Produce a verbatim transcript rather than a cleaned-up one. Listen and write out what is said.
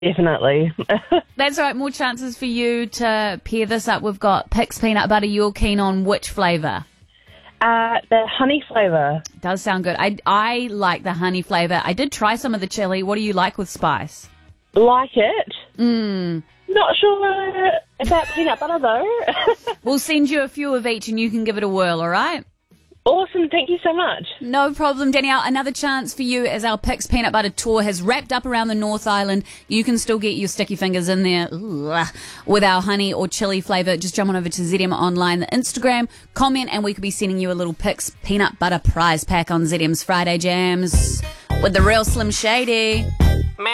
Definitely. That's right. More chances for you to pair this up. We've got Pix peanut butter. You're keen on which flavour? uh, the honey flavour. Does sound good. I, I like the honey flavour. I did try some of the chili. What do you like with spice? Like it. Mm. Not sure about peanut butter though. We'll send you a few of each and you can give it a whirl, all right? Awesome, thank you so much. No problem, Danielle. Another chance for you as our Pix Peanut Butter Tour has wrapped up around the North Island. You can still get your sticky fingers in there ooh, with our honey or chili flavour. Just jump on over to Z M Online, the Instagram, comment, and we could be sending you a little Pix Peanut Butter prize pack on Z M's Friday Jams with the real Slim Shady.